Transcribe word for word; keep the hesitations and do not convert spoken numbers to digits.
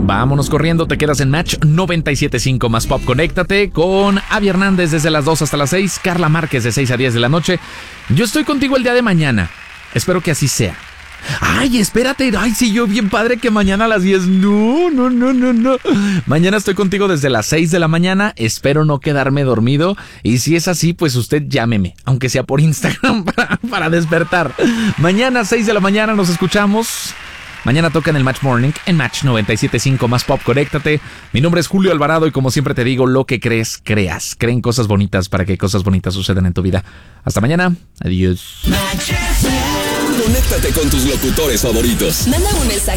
Vámonos corriendo, te quedas en Match noventa y siete punto cinco más Pop. Conéctate con Avi Hernández desde las dos hasta las seis, Carla Márquez de seis a diez de la noche. Yo estoy contigo el día de mañana. Espero que así sea. Ay, espérate. Ay, sí, yo bien padre que mañana a las diez. No, no, no, no, no. Mañana estoy contigo desde las seis de la mañana. Espero no quedarme dormido. Y si es así, pues usted llámeme, aunque sea por Instagram para, para despertar. Mañana, seis de la mañana, nos escuchamos. Mañana toca en el Match Morning, en Match noventa y siete punto cinco más Pop. Conéctate. Mi nombre es Julio Alvarado y como siempre te digo, lo que crees, creas. Creen cosas bonitas para que cosas bonitas sucedan en tu vida. Hasta mañana. Adiós. Conéctate con tus locutores favoritos. Manda un mensaje